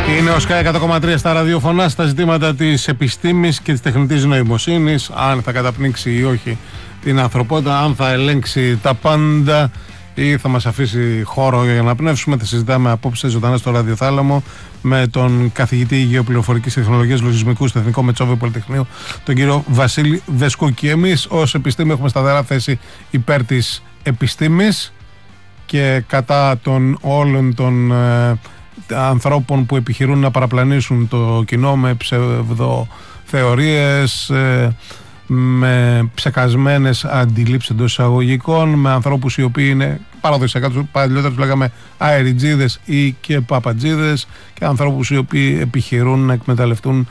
Είναι ο Sky 100,3 στα ραδιοφωνά στα ζητήματα της επιστήμης και της τεχνητής νοημοσύνης, αν θα καταπνίξει ή όχι την ανθρωπότητα, αν θα ελέγξει τα πάντα ή θα μας αφήσει χώρο για να πνεύσουμε. Θα συζητάμε απόψε ζωντανά στο ραδιοθάλαμο με τον καθηγητή Γεωπληροφορικής Τεχνολογίας Λογισμικού στο Εθνικό Μετσόβιο Πολυτεχνείο, τον κύριο Βασίλη Βεσκούκη. Εμείς ως επιστήμη έχουμε σταθερά θέση υπέρ της επιστήμης και κατά των όλων των ανθρώπων που επιχειρούν να παραπλανήσουν το κοινό με ψευδοθεωρίες, με ψεκασμένες αντιλήψεις εντός εισαγωγικών, με ανθρώπους οι οποίοι είναι παραδοσιακά, τους παλιότερους λέγαμε αεριτζίδες ή και παπατζίδες, και ανθρώπους οι οποίοι επιχειρούν να εκμεταλλευτούν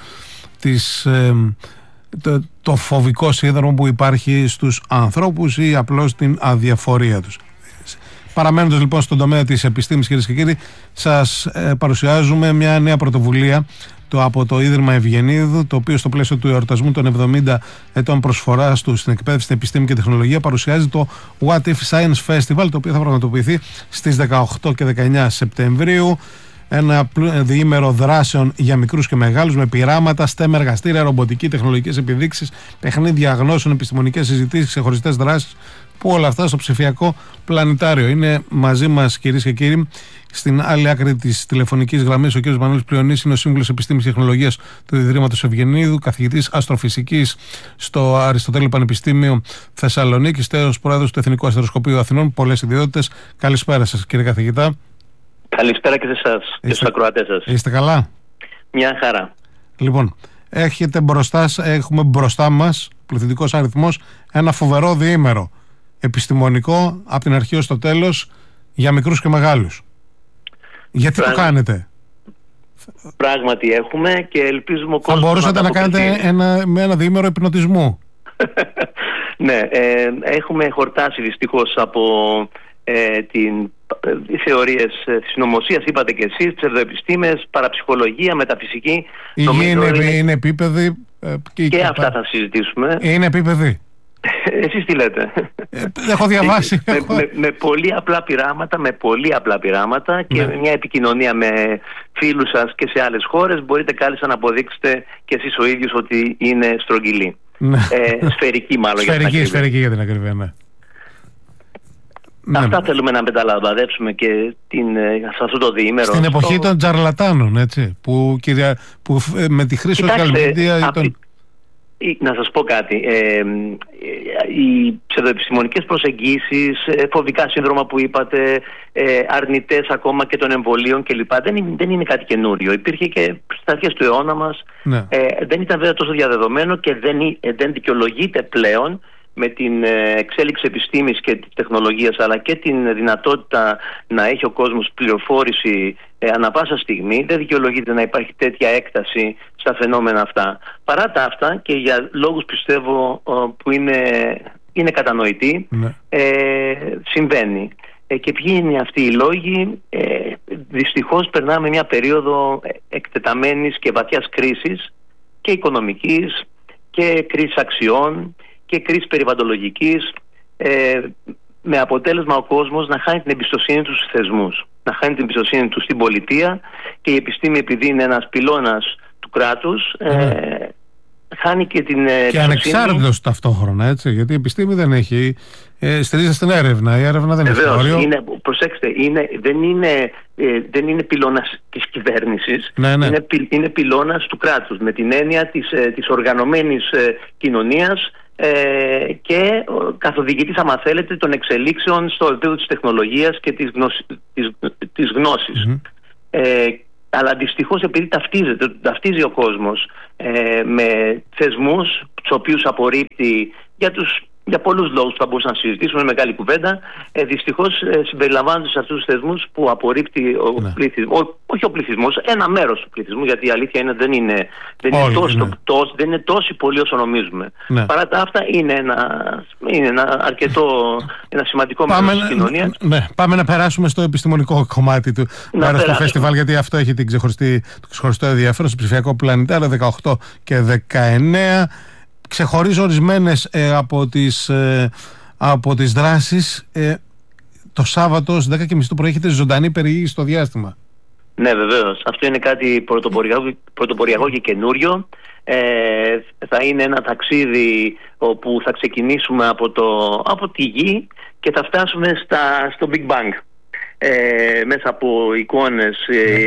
το φοβικό σύνδρομο που υπάρχει στους ανθρώπους ή απλώς την αδιαφορία τους. Παραμένοντας λοιπόν στον τομέα της επιστήμης, κυρίες και κύριοι, σας παρουσιάζουμε μια νέα πρωτοβουλία από το Ίδρυμα Ευγενίδου, το οποίο στο πλαίσιο του εορτασμού των 70 ετών προσφοράς του στην εκπαίδευση, στην επιστήμη και τεχνολογία παρουσιάζει το What If Science Festival, το οποίο θα πραγματοποιηθεί στις 18 και 19 Σεπτεμβρίου. Ένα διήμερο δράσεων για μικρούς και μεγάλους, με πειράματα, STEM εργαστήρια, ρομποτική, τεχνολογικές επιδείξεις, παιχνίδια γνώσεων, επιστημονικές συζητήσεις, ξεχωριστές δράσεις, που όλα αυτά στο ψηφιακό πλανητάριο. Είναι μαζί μας, κυρίες και κύριοι, στην άλλη άκρη της τηλεφωνικής γραμμής, ο κ. Μανώλης Πλειονής, είναι ο Σύμβουλος Επιστήμης και Τεχνολογίας του Ιδρύματος Ευγενίδου, καθηγητής αστροφυσικής στο Αριστοτέλη Πανεπιστήμιο Θεσσαλονίκης, τέλος πρόεδρος του Εθνικού Αστεροσκοπείου Αθηνών. Πολλές ιδιότητες. Καλησπέρα σας, κύριε καθηγητά. Καλησπέρα και σε εσάς και στους ακροατές σας. Είστε καλά? Μια χαρά. Λοιπόν, έχουμε μπροστά μας, πληθυντικός αριθμός, ένα φοβερό διήμερο επιστημονικό από την αρχή ως το τέλος για μικρούς και μεγάλους. Γιατί το κάνετε? Πράγματι έχουμε και ελπίζουμε ο κόσμος. Θα μπορούσατε να κάνετε ένα διήμερο υπνοτισμού. Ναι, έχουμε χορτάσει δυστυχώς από οι θεωρίες της συνωμοσίας, είπατε και εσείς, ψευδοεπιστήμες, παραψυχολογία, μεταφυσική. Η γη είναι επίπεδη. Και αυτά θα συζητήσουμε. Είναι επίπεδη. Εσείς τι λέτε? Έχω διαβάσει. Με πολύ απλά πειράματα και μια επικοινωνία με φίλους σας και σε άλλες χώρες μπορείτε κάλλιστα να αποδείξετε και εσείς ο ίδιος ότι είναι στρογγυλή. Σφαιρική μάλλον. Σφαιρική για την ακρίβεια, ναι. Αυτά θέλουμε να μεταλαμπαδεύσουμε και σε αυτό το διήμερο. Στην εποχή των τζαρλατάνων, έτσι, που με τη χρήση social media... Να σας πω κάτι, οι ψευδοεπιστημονικές προσεγγίσεις, φοβικά σύνδρομα που είπατε, αρνητές ακόμα και των εμβολίων κλπ. Δεν είναι κάτι καινούριο. Υπήρχε και στις αρχές του αιώνα μας. Ναι. Δεν ήταν βέβαια τόσο διαδεδομένο και δεν δικαιολογείται πλέον με την εξέλιξη επιστήμης και τεχνολογίας, αλλά και την δυνατότητα να έχει ο κόσμος πληροφόρηση ανά πάσα στιγμή. Δεν δικαιολογείται να υπάρχει τέτοια έκταση στα φαινόμενα αυτά. Παρά τα αυτά, και για λόγους πιστεύω που είναι κατανοητοί, συμβαίνει. Και ποιοι είναι αυτοί οι λόγοι? Δυστυχώς περνάμε μια περίοδο εκτεταμένης και βαθιάς κρίσης, και οικονομικής και κρίσης αξιών και κρίση περιβαλλοντολογικής, με αποτέλεσμα ο κόσμος να χάνει την εμπιστοσύνη του στους θεσμούς, να χάνει την εμπιστοσύνη του στην πολιτεία, και η επιστήμη, επειδή είναι ένας πυλώνας του κράτους, χάνει και την εμπιστοσύνη. Και ανεξάρτητος ταυτόχρονα, έτσι, γιατί η επιστήμη δεν έχει, στηρίζεται στην έρευνα. Η έρευνα δεν έχει όριο. Προσέξτε, δεν είναι πυλώνας της κυβέρνησης, είναι πυλώνας του κράτους, με την έννοια της οργανωμένης κοινωνίας, και καθοδηγητής, άμα θέλετε, των εξελίξεων στο επίπεδο της τεχνολογίας και της γνώσης. Αλλά δυστυχώς, επειδή ταυτίζει ο κόσμος με θεσμούς τους οποίους απορρίπτει για πολλούς λόγους που θα μπορούσαμε να συζητήσουμε, μεγάλη κουβέντα, δυστυχώς συμπεριλαμβάνονται σε αυτούς τους θεσμούς που απορρίπτει όχι ο πληθυσμός, ένα μέρος του πληθυσμού, γιατί η αλήθεια είναι δεν είναι τόσοι πολλοί όσο νομίζουμε. Ναι. Παρά τα αυτά είναι ένα σημαντικό μέρος της κοινωνίας. Ναι. Πάμε να περάσουμε στο επιστημονικό κομμάτι του μέρους του φεστιβάλ, γιατί αυτό έχει το ξεχωριστό ενδιαφέρον στο ψηφιακό πλανητάριο 18 και 19. Ξεχωρίζω ορισμένες από τις δράσεις. Το Σάββατο στις 10:30 το πρωί έχετε ζωντανή περιήγηση στο διάστημα. Ναι, βεβαίως. Αυτό είναι κάτι πρωτοποριακό και καινούριο. Θα είναι ένα ταξίδι όπου θα ξεκινήσουμε από τη γη και θα φτάσουμε στο Big Bang. Μέσα από εικόνες,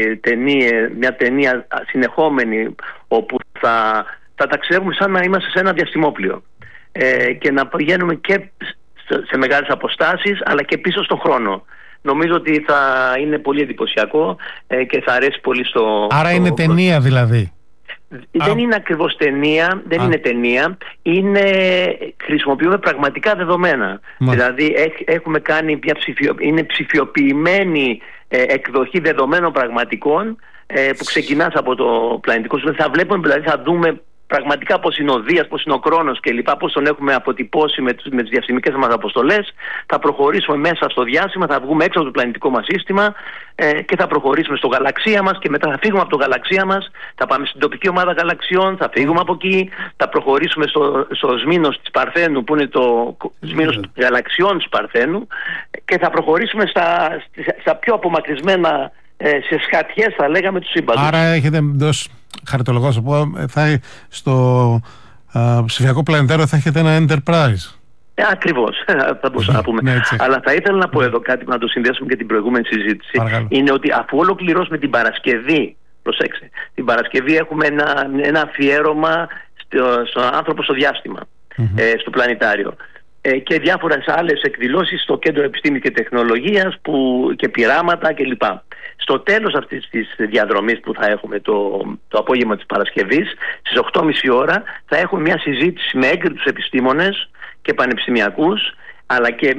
μια ταινία συνεχόμενη, όπου θα ταξιδεύουμε σαν να είμαστε σε ένα διαστημόπλιο και να πηγαίνουμε και σε μεγάλες αποστάσεις αλλά και πίσω στον χρόνο. Νομίζω ότι θα είναι πολύ εντυπωσιακό και θα αρέσει πολύ Άρα είναι ταινία δηλαδή? Δεν είναι ακριβώς ταινία, είναι ταινία. Χρησιμοποιούμε πραγματικά δεδομένα. Δηλαδή έχουμε κάνει είναι ψηφιοποιημένη εκδοχή δεδομένων πραγματικών που ξεκινάς από το πλανητικό σου. Θα βλέπουμε, δηλαδή θα δούμε πραγματικά πώς είναι ο Δίας, πώς είναι ο Κρόνος και λοιπά, πώς τον έχουμε αποτυπώσει με τις διαστημικές μας αποστολές. Θα προχωρήσουμε μέσα στο διάστημα, θα βγούμε έξω από το πλανητικό μας σύστημα και θα προχωρήσουμε στο γαλαξία μας και μετά θα φύγουμε από το γαλαξία μας, θα πάμε στην τοπική ομάδα γαλαξιών, θα φύγουμε από εκεί, θα προχωρήσουμε στο σμήνος της Παρθένου που είναι το σμήνος των γαλαξιών της Παρθένου και θα προχωρήσουμε στα πιο απομακρυσμένα, σε σχατιές θα λέγαμε του σύμπαντος. Άρα έχετε δώσει, χαριτολογώ σου πω, στο ψηφιακό πλανητάριο θα έχετε ένα Enterprise. Ακριβώς, θα μπορούσα να πούμε. Ναι, αλλά θα ήθελα να πω εδώ κάτι που να το συνδέσουμε και την προηγούμενη συζήτηση. Παρακαλώ. Είναι ότι αφού ολοκληρώσουμε την Παρασκευή, προσέξτε, την Παρασκευή έχουμε ένα αφιέρωμα στον άνθρωπο στο διάστημα, στο πλανητάριο. Και διάφορες άλλες εκδηλώσεις στο Κέντρο Επιστήμης και Τεχνολογίας και πειράματα κλπ. Στο τέλος αυτής της διαδρομής που θα έχουμε το απόγευμα της Παρασκευής, στις 8.30 ώρα, θα έχουμε μια συζήτηση με έγκριτους επιστήμονες και πανεπιστημιακούς, αλλά και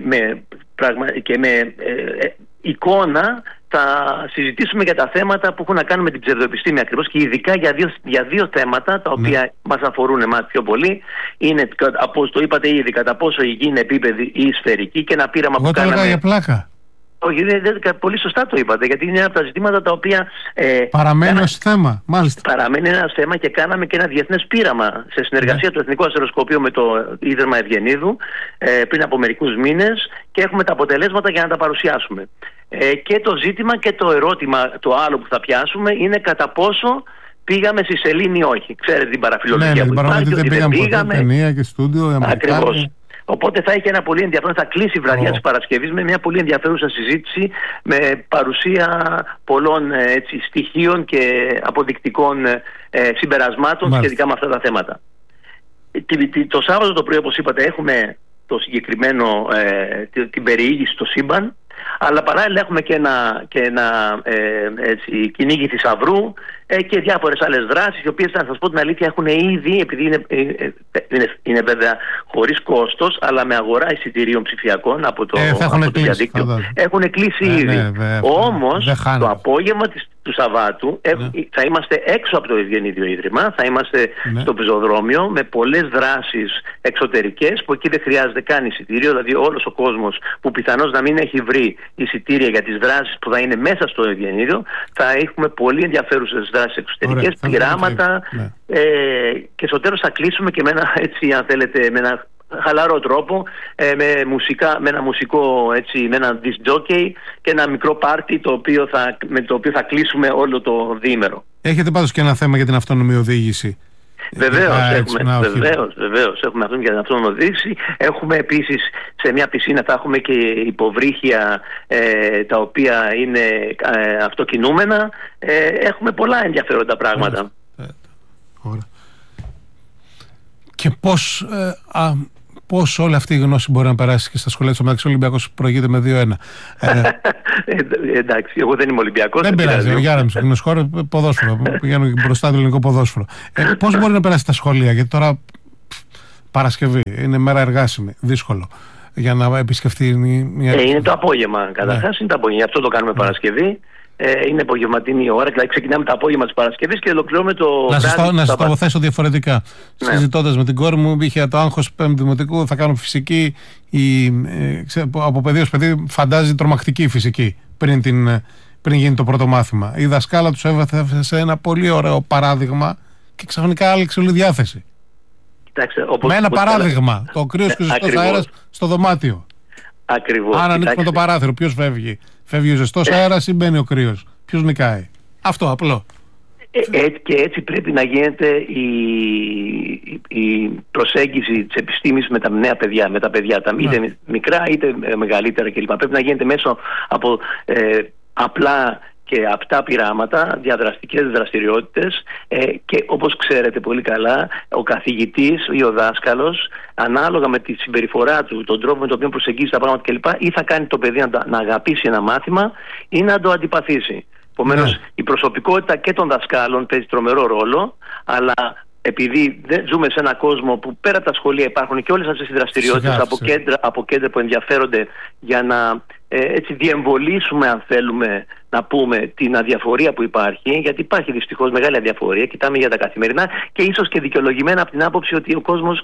με εικόνα θα συζητήσουμε για τα θέματα που έχουν να κάνουν με την ψευδοεπιστήμη ακριβώς και ειδικά για δύο θέματα τα οποία μας αφορούν εμάς πιο πολύ. Είναι, όπως το είπατε ήδη, κατά πόσο η γη είναι επίπεδη ή σφαιρική και ένα πείραμα που κάναμε. Εγώ το έλεγα για πλάκα. Όχι, πολύ σωστά το είπατε, γιατί είναι ένα από τα ζητήματα τα οποία παραμένει ως θέμα, μάλιστα. Παραμένει ένα θέμα και κάναμε και ένα διεθνές πείραμα σε συνεργασία του Εθνικού Αστεροσκοπείου με το Ίδρυμα Ευγενίδου πριν από μερικούς μήνες και έχουμε τα αποτελέσματα για να τα παρουσιάσουμε. Και το ζήτημα και το ερώτημα το άλλο που θα πιάσουμε είναι κατά πόσο πήγαμε στη Σελήνη ή όχι. Ξέρετε την παραφιλολογία που υπάρχει, ότι δεν πήγαμε. Ταινία και στούντιο, ακριβώς. Οπότε θα έχει ένα πολύ ενδιαφέρον, θα κλείσει η βραδιά της Παρασκευής με μια πολύ ενδιαφέρουσα συζήτηση με παρουσία πολλών στοιχείων και αποδεικτικών συμπερασμάτων σχετικά με αυτά τα θέματα. Το Σάββατο το πρωί, όπως είπατε, έχουμε το συγκεκριμένο, την περιήγηση στο σύμπαν, αλλά παράλληλα έχουμε και ένα κυνήγι θησαυρού και διάφορες άλλες δράσεις, οι οποίες, να σας πω την αλήθεια, έχουν ήδη, επειδή είναι βέβαια χωρίς κόστος, αλλά με αγορά εισιτηρίων ψηφιακών από το διαδίκτυο, έχουν κλείσει ήδη. Όμως το απόγευμα του Σαββάτου θα είμαστε έξω από το Ευγενίδιο Ίδρυμα, θα είμαστε στο πεζοδρόμιο με πολλές δράσεις εξωτερικές που εκεί δεν χρειάζεται καν εισιτήριο, δηλαδή όλος ο κόσμος που πιθανώς να μην έχει βρει εισιτήρια για τις δράσεις που θα είναι μέσα στο Ευγενίδιο, θα έχουμε πολύ ενδιαφέρουσες δράσεις εξωτερικές, πειράματα και στο τέλος θα κλείσουμε και με ένα, έτσι, αν θέλετε, με ένα χαλαρό τρόπο, με ένα μουσικό, με ένα disc jockey και ένα μικρό πάρτι με το οποίο θα κλείσουμε όλο το διήμερο. Έχετε πάντως και ένα θέμα για την αυτόνομη οδήγηση. Βεβαίως έχουμε αυτό για την αυτόνομη οδήγηση. Έχουμε επίσης σε μια πισίνα θα έχουμε και υποβρύχια τα οποία είναι αυτοκινούμενα. Έχουμε πολλά ενδιαφέροντα πράγματα. Ωραία. Και πώς όλη αυτή η γνώση μπορεί να περάσει και στα σχολεία της Ομάδας? Ο Ολυμπιακός προηγείται με 2-1. Εντάξει, εγώ δεν είμαι Ολυμπιακός. Δεν πειράζει, ο Γιάννης γνωστός χώρο, ποδόσφαιρο. Πηγαίνω μπροστά το ελληνικό ποδόσφαιρο. Πώς μπορεί να περάσει στα σχολεία, γιατί τώρα Παρασκευή είναι μέρα εργάσιμη, δύσκολο για να επισκεφτεί μια. Είναι το απόγευμα, καταρχάς είναι το απόγευμα. Γι' αυτό το κάνουμε Παρασκευή. Είναι απογευματινή η ώρα, δηλαδή ξεκινάμε το απόγευμα της Παρασκευής και ολοκληρώνουμε το βράδυ. Να σας το αποθέσω διαφορετικά. Συζητώντας με την κόρη μου, είχε το άγχος πέμπτη δημοτικού, θα κάνω φυσική. Από παιδί ως παιδί φαντάζει τρομακτική φυσική πριν γίνει το πρώτο μάθημα. Η δασκάλα τους έβασε ένα πολύ ωραίο παράδειγμα και ξαφνικά άλλαξε όλη διάθεση. Κοιτάξτε, με ένα παράδειγμα, το κρύος και ο ζεστός αέρας στο δωμάτιο. Ακριβώς. Αν ανοίξουμε το παράθυρο, ποιος φεύγει? Φεύγει ο ζεστός αέρας ή μπαίνει ο κρύος? Ποιος νικάει? Αυτό απλό. Και έτσι πρέπει να γίνεται η προσέγγιση της επιστήμης με τα νέα παιδιά, με τα παιδιά, είτε μικρά είτε μεγαλύτερα κλπ. Πρέπει να γίνεται μέσω από απλά και απτά πειράματα, διαδραστικές δραστηριότητες, και όπως ξέρετε πολύ καλά, ο καθηγητής ή ο δάσκαλος, ανάλογα με τη συμπεριφορά του, τον τρόπο με τον οποίο προσεγγίζει τα πράγματα κλπ, ή θα κάνει το παιδί να αγαπήσει ένα μάθημα ή να το αντιπαθήσει. Επομένως, η προσωπικότητα και των δασκάλων παίζει τρομερό ρόλο, αλλά επειδή δεν ζούμε σε έναν κόσμο που πέρα από τα σχολεία υπάρχουν και όλες αυτές οι δραστηριότητες από κέντρα που ενδιαφέρονται για να έτσι διεμβολήσουμε, αν θέλουμε να πούμε, την αδιαφορία που υπάρχει, γιατί υπάρχει δυστυχώς μεγάλη αδιαφορία, κοιτάμε για τα καθημερινά και ίσως και δικαιολογημένα από την άποψη ότι ο κόσμος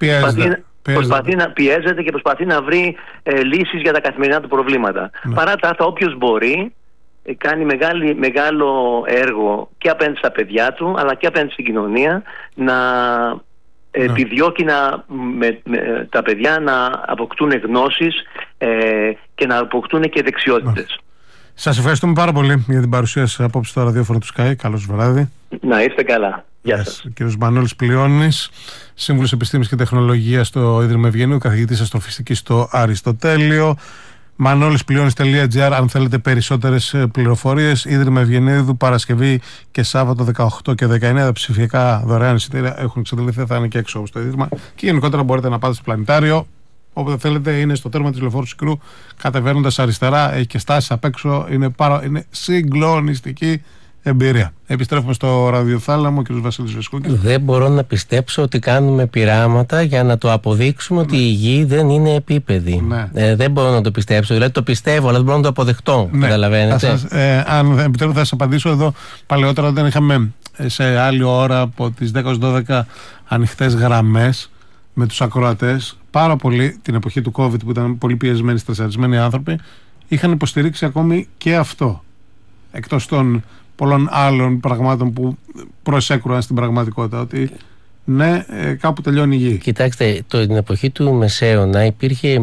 πιέζεται και προσπαθεί να βρει λύσεις για τα καθημερινά του προβλήματα. Παρά τα αυτά, όποιος μπορεί κάνει μεγάλο έργο και απέναντι στα παιδιά του, αλλά και απέναντι στην κοινωνία, να επιδιώκει τα παιδιά να αποκτούν γνώσεις και να αποκτούν και δεξιότητες. Σας ευχαριστούμε πάρα πολύ για την παρουσία σας απόψε στο ραδιόφωνο του Sky. Καλώς βράδυ. Να είστε καλά. Γεια σας. Ο κύριος Μανώλης Πλειώνης, Σύμβουλος Επιστήμης και Τεχνολογίας στο Ίδρυμα Ευγενίου, καθηγητής αστροφυσικής στο Αριστοτέλειο. Μανώλησπλειώνης.gr αν θέλετε περισσότερες πληροφορίες. Ίδρυμα Ευγενίδου, Παρασκευή και Σάββατο 18 και 19. Τα ψηφιακά δωρεάν εισιτήρια έχουν εξαντληθεί, θα είναι και έξω στο Ίδρυμα. Και γενικότερα μπορείτε να πάτε στο πλανητάριο. Όποτε θέλετε, είναι στο τέρμα της λεωφόρου Σικρού, κατεβαίνοντας αριστερά, έχει και στάσεις απ' έξω. Είναι συγκλονιστική εμπειρία. Επιστρέφουμε στο ραδιοθάλαμο, κ. Βασίλης Βεσκούκης. Δεν μπορώ να πιστέψω ότι κάνουμε πειράματα για να το αποδείξουμε ότι η γη δεν είναι επίπεδη. Δεν μπορώ να το πιστέψω. Δηλαδή το πιστεύω, αλλά δεν μπορώ να το αποδεχτώ. Καταλαβαίνετε. Αν επιτρέπετε, θα σας απαντήσω εδώ. Παλαιότερα, όταν είχαμε σε άλλη ώρα από τις 10 ως 12 ανοιχτές γραμμές με τους ακροατές, πάρα πολύ την εποχή του COVID που ήταν πολύ πιεσμένοι, στρεσαρισμένοι άνθρωποι, είχαν υποστηρίξει ακόμη και αυτό. Εκτός των πολλών άλλων πραγμάτων που προσέκρουαν στην πραγματικότητα, ότι ναι, κάπου τελειώνει η γη. Κοιτάξτε, την εποχή του Μεσαίωνα υπήρχε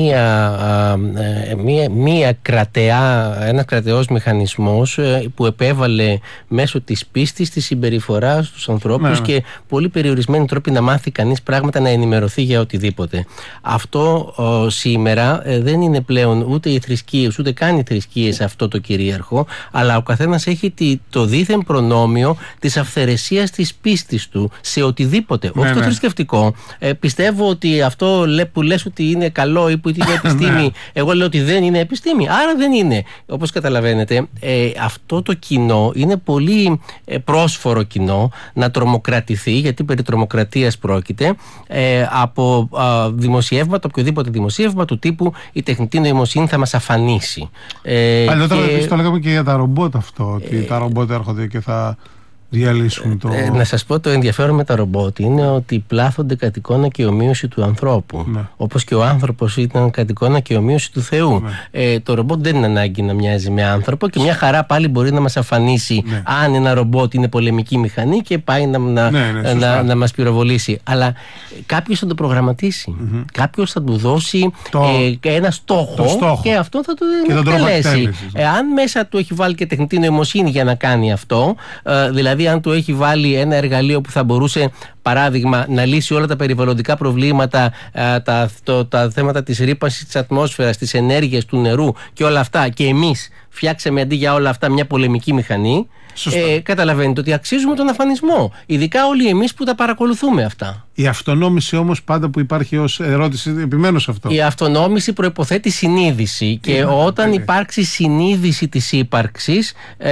ένας κρατεός μηχανισμός που επέβαλε μέσω της πίστης τη συμπεριφορά στους ανθρώπους και πολύ περιορισμένοι τρόποι να μάθει κανείς πράγματα, να ενημερωθεί για οτιδήποτε. Αυτό σήμερα δεν είναι πλέον ούτε οι θρησκείες, ούτε καν οι θρησκείες αυτό το κυρίαρχο, αλλά ο καθένας έχει το δίθεν προνόμιο της αυθαιρεσίας της πίστης του σε οτιδήποτε. Όχι το θρησκευτικό. Πιστεύω ότι αυτό που λες ότι είναι καλό ή που είναι επιστήμη, εγώ λέω ότι δεν είναι επιστήμη. Άρα δεν είναι. Όπως καταλαβαίνετε, αυτό το κοινό είναι πολύ πρόσφορο κοινό να τρομοκρατηθεί, γιατί περί τρομοκρατίας πρόκειται, από δημοσιεύματα, οποιοδήποτε δημοσίευμα του τύπου η τεχνητή νοημοσύνη θα μας αφανίσει. Παλιότερα το λέγαμε και για τα ρομπότ αυτό, ότι τα ρομπότ έρχονται και θα διαλύσουν το... Να σας πω, το ενδιαφέρον με τα ρομπότ είναι ότι πλάθονται κατ' εικόνα και ομοίωση του ανθρώπου. Όπως και ο άνθρωπος ήταν κατ' εικόνα και ομοίωση του Θεού. Το ρομπότ δεν είναι ανάγκη να μοιάζει με άνθρωπο και μια χαρά πάλι μπορεί να μας αφανίσει αν ένα ρομπότ είναι πολεμική μηχανή και πάει να μας πυροβολήσει. Αλλά κάποιος θα το προγραμματίσει. Κάποιος θα του δώσει ένα στόχο και αυτό θα το εκτελέσει. Αν μέσα του έχει βάλει και τεχνητή νοημοσύνη για να κάνει αυτό, δηλαδή αν του έχει βάλει ένα εργαλείο που θα μπορούσε, παράδειγμα, να λύσει όλα τα περιβαλλοντικά προβλήματα, τα θέματα της ρύπανσης της ατμόσφαιρας, της ενέργειας, του νερού και όλα αυτά, και εμείς φτιάξαμε αντί για όλα αυτά μια πολεμική μηχανή, καταλαβαίνετε ότι αξίζουμε τον αφανισμό. Ειδικά όλοι εμείς που τα παρακολουθούμε αυτά. Η αυτονόμηση όμως, πάντα που υπάρχει ως ερώτηση, επιμένω σε αυτό. Η αυτονόμηση προϋποθέτει συνείδηση και όταν υπάρξει συνείδηση της ύπαρξης,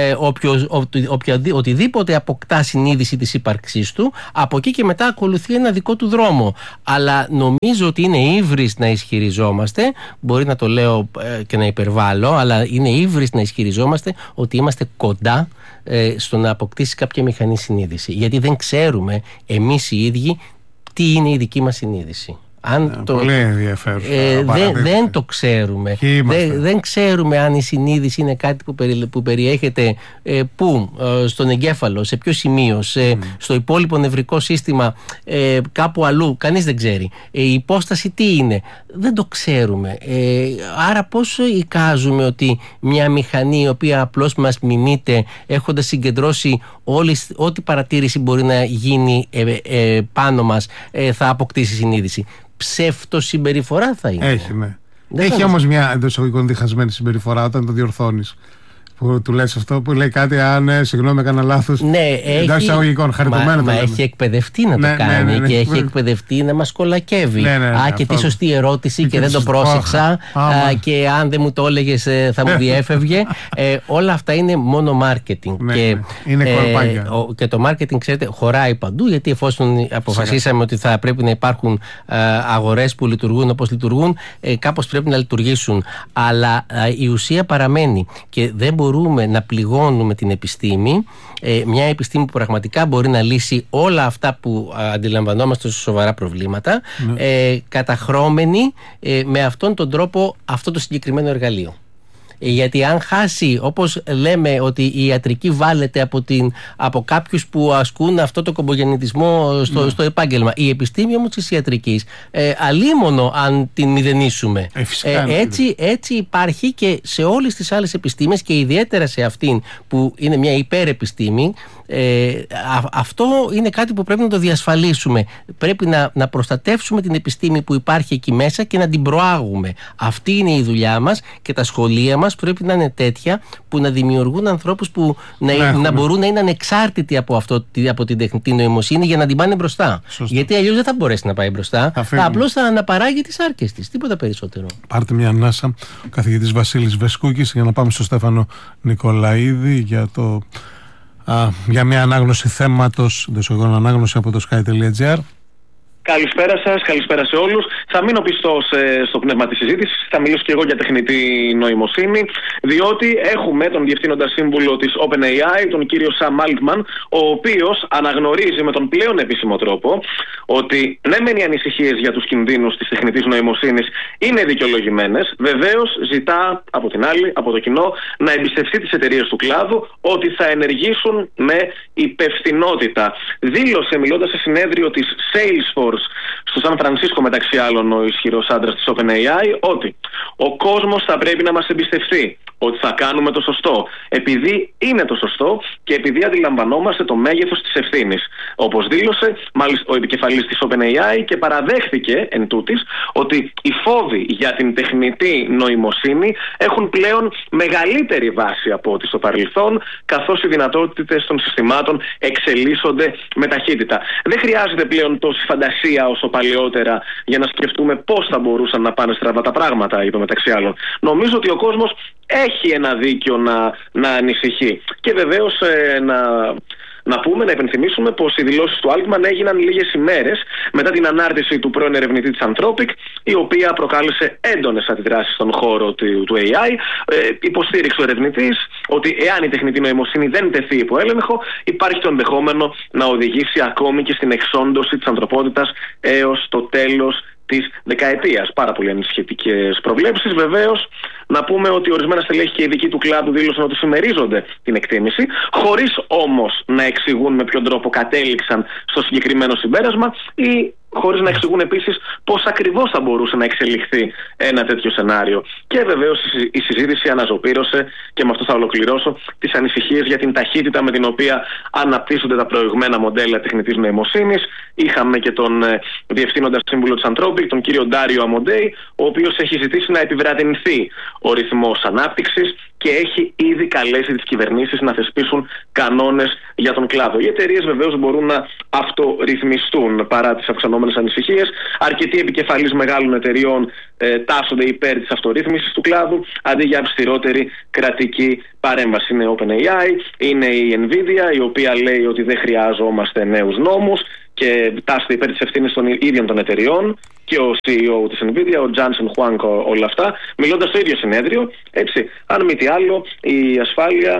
οτιδήποτε αποκτά συνείδηση της ύπαρξής του, από εκεί και μετά ακολουθεί ένα δικό του δρόμο. Αλλά νομίζω ότι είναι ύβρις να ισχυριζόμαστε, μπορεί να το λέω και να υπερβάλλω, αλλά είναι ύβρις να ισχυριζόμαστε ότι είμαστε κοντά στο να αποκτήσει κάποια μηχανή συνείδηση. Γιατί δεν ξέρουμε εμείς οι ίδιοι τι είναι η δική μας συνείδηση. Πολύ ενδιαφέρουσα. Δεν το ξέρουμε. Δεν ξέρουμε αν η συνείδηση είναι κάτι που περιέχεται στον εγκέφαλο, σε ποιο σημείο, στο υπόλοιπο νευρικό σύστημα, κάπου αλλού. Κανείς δεν ξέρει. Η υπόσταση τι είναι, δεν το ξέρουμε. Άρα πώς εικάζουμε ότι μια μηχανή η οποία απλώς μας μιμείται, έχοντας συγκεντρώσει ό,τι παρατήρηση μπορεί να γίνει πάνω μας, θα αποκτήσει συνείδηση? Ψευτοσυμπεριφορά θα είναι. Έχει, ναι. Έχει όμως μια εντός εισαγωγικών διχασμένη συμπεριφορά όταν το διορθώνεις. Που του λες αυτό, που λέει κάτι, συγγνώμη, έκανα λάθος. Ναι, εντός εισαγωγικών, χαριτωμένο. Μα έχει εκπαιδευτεί να το κάνει και έχει εκπαιδευτεί να μας κολακεύει. Και τι σωστή ερώτηση και δεν το πρόσεξα. Και αν δεν μου το έλεγες θα μου διέφευγε. Όλα αυτά είναι μόνο marketing. Είναι κολπάκια. Και το marketing, ξέρετε, χωράει παντού, γιατί εφόσον αποφασίσαμε ότι θα πρέπει να υπάρχουν αγορές που λειτουργούν όπως λειτουργούν, κάπως πρέπει να λειτουργήσουν. Αλλά η ουσία παραμένει και δεν μπορούμε να πληγώνουμε την επιστήμη, μια επιστήμη που πραγματικά μπορεί να λύσει όλα αυτά που αντιλαμβανόμαστε ως σοβαρά προβλήματα, καταχρώμενη με αυτόν τον τρόπο αυτό το συγκεκριμένο εργαλείο. Γιατί αν χάσει, όπως λέμε ότι η ιατρική βάλεται από κάποιους που ασκούν αυτό το κομπογεννητισμό στο επάγγελμα, η επιστήμη όμως της ιατρικής, αλίμονο αν την μηδενίσουμε. Έτσι υπάρχει και σε όλες τις άλλες επιστήμες και ιδιαίτερα σε αυτήν που είναι μια υπερεπιστήμη. Αυτό είναι κάτι που πρέπει να το διασφαλίσουμε. Πρέπει να προστατεύσουμε την επιστήμη που υπάρχει εκεί μέσα και να την προάγουμε. Αυτή είναι η δουλειά μας και τα σχολεία μας πρέπει να είναι τέτοια που να δημιουργούν ανθρώπους που να μπορούν να είναι ανεξάρτητοι από την τεχνητή νοημοσύνη για να την πάνε μπροστά. Σωστό. Γιατί αλλιώς δεν θα μπορέσει να πάει μπροστά. Απλώς θα αναπαράγει τις άρκες της. Τίποτα περισσότερο. Πάρτε μια ανάσα, ο καθηγητής Βασίλης Βεσκούκης, για να πάμε στο Στέφανο Νικολαίδη για μια ανάγνωση θέματος, ανάγνωση από το sky.gr. Καλησπέρα σας, καλησπέρα σε όλους. Θα μείνω πιστός στο πνεύμα της συζήτησης. Θα μιλήσω και εγώ για τεχνητή νοημοσύνη, διότι έχουμε τον διευθύνοντα σύμβουλο της OpenAI, τον κύριο Sam Altman, ο οποίος αναγνωρίζει με τον πλέον επίσημο τρόπο ότι ναι, μεν οι ανησυχίες για τους κινδύνους της τεχνητής νοημοσύνης είναι δικαιολογημένες. Βεβαίως, ζητά από την άλλη, από το κοινό, να εμπιστευτεί τις εταιρείες του κλάδου ότι θα ενεργήσουν με υπευθυνότητα. Δήλωσε, μιλώντας σε συνέδριο της Salesforce στο Σαν Φρανσίσκο, μεταξύ άλλων, ο ισχυρός άντρας της OpenAI, ότι ο κόσμος θα πρέπει να μας εμπιστευτεί, ότι θα κάνουμε το σωστό, επειδή είναι το σωστό και επειδή αντιλαμβανόμαστε το μέγεθος της ευθύνης. Όπως δήλωσε μάλιστα ο επικεφαλής της OpenAI και παραδέχθηκε εν τούτης ότι οι φόβοι για την τεχνητή νοημοσύνη έχουν πλέον μεγαλύτερη βάση από ό,τι στο παρελθόν, καθώς οι δυνατότητες των συστημάτων εξελίσσονται με ταχύτητα. Δεν χρειάζεται πλέον τόση φαντασία όσο παλαιότερα για να σκεφτούμε πώς θα μπορούσαν να πάνε στραβά τα πράγματα, είπε μεταξύ άλλων. Νομίζω ότι ο κόσμος έχει ένα δίκιο να ανησυχεί. Και βεβαίως να υπενθυμίσουμε πως οι δηλώσεις του Altman έγιναν λίγες ημέρες μετά την ανάρτηση του πρώην ερευνητή της Anthropic, η οποία προκάλεσε έντονες αντιδράσεις στον χώρο του AI. Υποστήριξε ο ερευνητής ότι εάν η τεχνητή νοημοσύνη δεν τεθεί υπό έλεγχο, υπάρχει το ενδεχόμενο να οδηγήσει ακόμη και στην εξόντωση της ανθρωπότητας έως το τέλος της δεκαετίας. Πάρα πολύ ανησυχητικές προβλέψεις. Βεβαίως, να πούμε ότι ορισμένα στελέχη και ειδικοί του κλάδου δήλωσαν ότι συμμερίζονται την εκτίμηση, χωρίς όμως να εξηγούν με ποιον τρόπο κατέληξαν στο συγκεκριμένο συμπέρασμα ή χωρίς να εξηγούν επίσης πώς ακριβώς θα μπορούσε να εξελιχθεί ένα τέτοιο σενάριο. Και βεβαίως η συζήτηση αναζωπήρωσε, και με αυτό θα ολοκληρώσω, τις ανησυχίες για την ταχύτητα με την οποία αναπτύσσονται τα προηγμένα μοντέλα τεχνητής νοημοσύνης. Είχαμε και τον διευθύνοντα σύμβουλο της Anthropic, τον κύριο Ντάριο Αμοντέη, ο οποίος έχει ζητήσει να επιβραδυνθεί ο ρυθμός ανάπτυξης και έχει ήδη καλέσει τις κυβερνήσεις να θεσπίσουν κανόνες για τον κλάδο. Οι εταιρείες βεβαίως μπορούν να αυτορυθμιστούν παρά τις αυξανόμενες ανησυχίες. Αρκετοί επικεφαλείς μεγάλων εταιριών τάσσονται υπέρ της αυτορύθμισης του κλάδου αντί για αυστηρότερη κρατική παρέμβαση. Είναι η OpenAI, είναι η Nvidia, η οποία λέει ότι δεν χρειάζομαστε νέους νόμους και τάσσεται υπέρ της ευθύνης των ίδιων των εταιριών, και ο CEO της Nvidia, ο Jensen Huang, όλα αυτά, μιλώντας στο ίδιο συνέδριο. Έτσι, αν μη τι άλλο, η ασφάλεια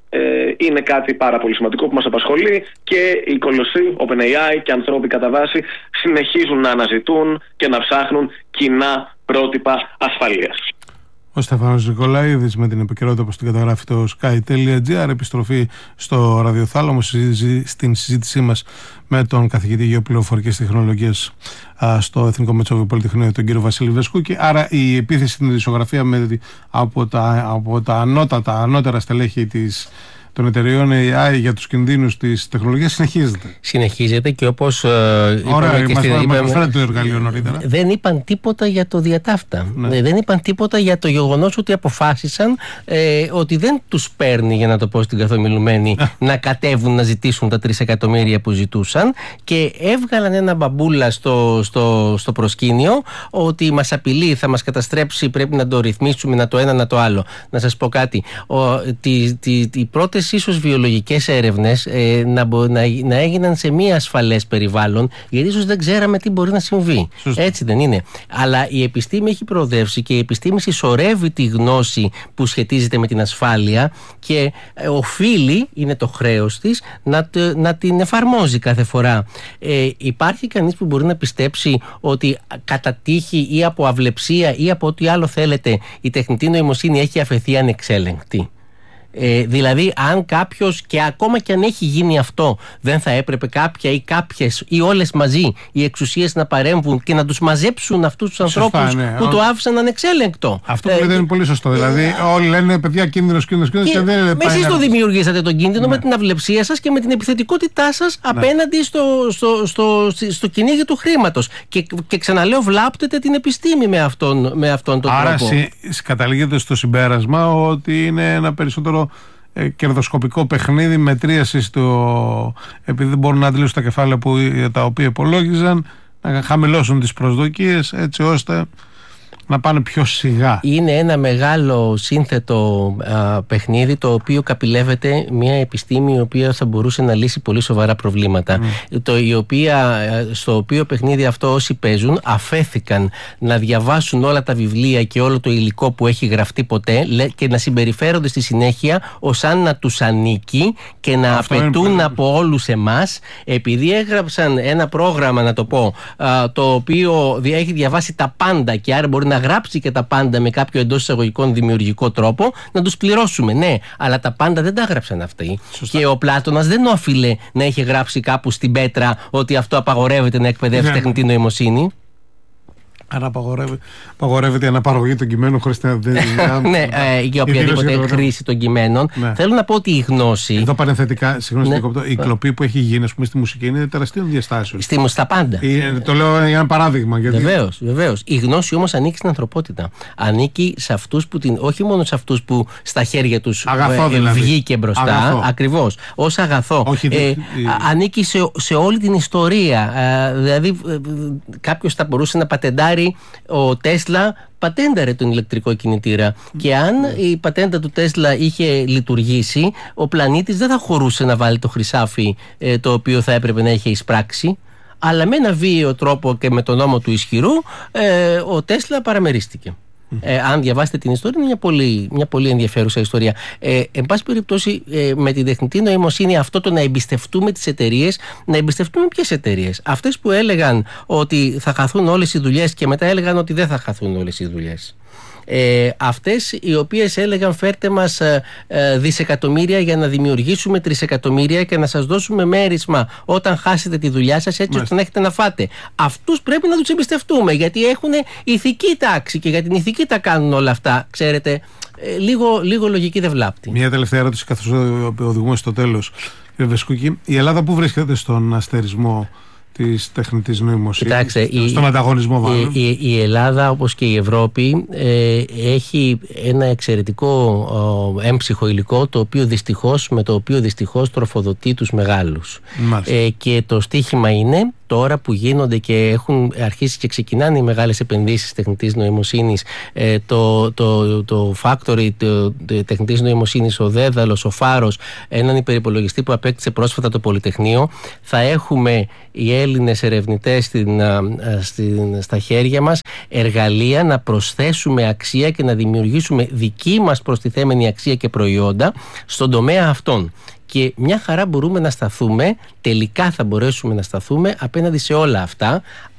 είναι κάτι πάρα πολύ σημαντικό που μας απασχολεί και οι κολοσσοί, OpenAI και ανθρώποι κατά βάση συνεχίζουν να αναζητούν και να ψάχνουν κοινά πρότυπα ασφαλείας. Ο Στέφανος Νικολαίδης με την επικαιρότητα όπως την καταγράφει το sky.gr. Επιστροφή στο ραδιοθάλαμο στην συζήτησή μας με τον καθηγητή Γεωπληροφορικής Τεχνολογίας στο Εθνικό Μετσόβιο Πολυτεχνείο, τον κύριο Βασίλη Βεσκούκη. Άρα η επίθεση στην ειδησιογραφία από τα ανώτερα στελέχη των εταιρεών AI για τους κινδύνους της τεχνολογίας συνεχίζεται και όπως είπαμε, το εργαλείο νωρίτερα. Δεν είπαν τίποτα για το διατάφτα. Δεν είπαν τίποτα για το γεγονός ότι αποφάσισαν ότι δεν τους παίρνει, για να το πω στην καθομιλουμένη, να κατέβουν να ζητήσουν τα 3 εκατομμύρια που ζητούσαν, και έβγαλαν ένα μπαμπούλα στο προσκήνιο ότι μας απειλεί, θα μας καταστρέψει, πρέπει να το ρυθμίσουμε, να το ένα να το άλλο. Να σας πω κάτι. Οι πρώτες ίσως βιολογικές έρευνες να έγιναν σε μη ασφαλές περιβάλλον, γιατί ίσως δεν ξέραμε τι μπορεί να συμβεί. Σωστή. Έτσι δεν είναι? Αλλά η επιστήμη έχει προοδεύσει και η επιστήμη συσσωρεύει τη γνώση που σχετίζεται με την ασφάλεια και οφείλει, είναι το χρέος της, να την εφαρμόζει κάθε φορά. Υπάρχει κανείς που μπορεί να πιστέψει ότι κατά τύχη ή από αυλεψία ή από ό,τι άλλο θέλετε η τεχνητή νοημοσύνη έχει αφαιθεί ανεξέλεγκτη? Δηλαδή, αν κάποιος, και ακόμα και αν έχει γίνει αυτό, δεν θα έπρεπε κάποια ή κάποιες ή όλες μαζί οι εξουσίες να παρέμβουν και να τους μαζέψουν αυτούς τους ανθρώπους που το άφησαν ανεξέλεγκτο? Αυτό που λέτε είναι πολύ σωστό. Δηλαδή, όλοι λένε παιδιά κίνδυνος και δεν είναι. Εσείς το δημιουργήσατε τον κίνδυνο με την αυλεψία σας και με την επιθετικότητά σας απέναντι στο κυνήγι του χρήματος. Και ξαναλέω, βλάπτετε την επιστήμη με αυτόν τον τρόπο. Άρα, καταλήγετε στο συμπέρασμα ότι είναι ένα περισσότερο κερδοσκοπικό παιχνίδι μετρίασης επειδή δεν μπορούν να αντλήσουν τα κεφάλαια τα οποία υπολόγιζαν, να χαμηλώσουν τις προσδοκίες έτσι ώστε να πάνε πιο σιγά. Είναι ένα μεγάλο σύνθετο παιχνίδι, το οποίο καπηλεύεται μια επιστήμη η οποία θα μπορούσε να λύσει πολύ σοβαρά προβλήματα. Στο οποίο παιχνίδι αυτό όσοι παίζουν αφέθηκαν να διαβάσουν όλα τα βιβλία και όλο το υλικό που έχει γραφτεί ποτέ και να συμπεριφέρονται στη συνέχεια ως αν να τους ανήκει και να απαιτούν από όλους εμάς, επειδή έγραψαν ένα πρόγραμμα, να το πω, το οποίο έχει διαβάσει τα πάντα και άρα μπορεί να γράψει και τα πάντα με κάποιο εντός εισαγωγικών δημιουργικό τρόπο, να τους πληρώσουμε. Ναι, αλλά τα πάντα δεν τα έγραψαν αυτοί. Σωστά. Και ο Πλάτωνας δεν όφιλε να είχε γράψει κάπου στην πέτρα ότι αυτό απαγορεύεται να εκπαιδεύσει τεχνητή νοημοσύνη. Αν απαγορεύεται η αναπαραγωγή των κειμένων χωρίς να ναι, για οποιαδήποτε χρήση των κειμένων. Ναι. Θέλω να πω ότι η γνώση. Εδώ παρενθετικά, συγγνώμη, η κλοπή που έχει γίνει, ας πούμε, στη μουσική είναι τεραστίων διαστάσεων. Στα πάντα. Το λέω για ένα παράδειγμα. Γιατί... Βεβαίως. Η γνώση όμως ανήκει στην ανθρωπότητα. Ανήκει σε αυτούς όχι μόνο σε αυτούς που στα χέρια τους βγήκε μπροστά. Ακριβώς. Ως αγαθό. Ανήκει σε όλη την ιστορία. Δηλαδή, κάποιος θα μπορούσε να πατεντάρει. Ο Τέσλα πατένταρε τον ηλεκτρικό κινητήρα και αν η πατέντα του Τέσλα είχε λειτουργήσει, ο πλανήτης δεν θα χωρούσε να βάλει το χρυσάφι το οποίο θα έπρεπε να είχε εισπράξει, αλλά με ένα βίαιο τρόπο και με τον νόμο του ισχυρού ο Τέσλα παραμερίστηκε. Αν διαβάσετε την ιστορία, είναι μια πολύ ενδιαφέρουσα ιστορία. Εν πάση περιπτώσει, με την τεχνητή νοημοσύνη, αυτό το να εμπιστευτούμε τις εταιρείες, να εμπιστευτούμε ποιες εταιρείες? Αυτές που έλεγαν ότι θα χαθούν όλες οι δουλειές και μετά έλεγαν ότι δεν θα χαθούν όλες οι δουλειές. Αυτές οι οποίες έλεγαν φέρτε μας δισεκατομμύρια για να δημιουργήσουμε τρισεκατομμύρια και να σας δώσουμε μέρισμα όταν χάσετε τη δουλειά σας, έτσι ώστε να έχετε να φάτε. Αυτούς πρέπει να τους εμπιστευτούμε, γιατί έχουν ηθική τάξη και για την ηθική τα κάνουν όλα αυτά. Ξέρετε, λίγο λογική δεν βλάπτει. Μια τελευταία ερώτηση καθώς οδηγούμε στο τέλος, κύριε Βεσκούκη. Η Ελλάδα πού βρίσκεται στον αστερισμό της τεχνητής νοημοσύνης? Κοιτάξτε, στον ανταγωνισμό μάλλον. Η Ελλάδα, όπως και η Ευρώπη, έχει ένα εξαιρετικό έμψυχο υλικό, με το οποίο δυστυχώς τροφοδοτεί τους μεγάλους. Και το στίχημα είναι τώρα που γίνονται και έχουν αρχίσει και ξεκινάνε οι μεγάλες επενδύσεις τεχνητής νοημοσύνης, το Factory τεχνητής νοημοσύνης, ο Δέδαλος, ο Φάρος, έναν υπερυπολογιστή που απέκτησε πρόσφατα το Πολυτεχνείο, θα έχουμε οι Έλληνες ερευνητές στα χέρια μας εργαλεία να προσθέσουμε αξία και να δημιουργήσουμε δική μας προστιθέμενη αξία και προϊόντα στον τομέα αυτών. Και μια χαρά μπορούμε να σταθούμε, τελικά θα μπορέσουμε να σταθούμε απέναντι σε όλα αυτά,